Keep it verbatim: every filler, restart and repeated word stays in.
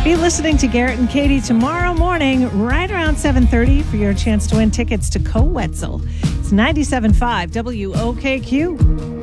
Be listening to Garrett and Katie tomorrow morning, right around seven thirty, for your chance to win tickets to Co Wetzel. It's ninety-seven point five W O K Q.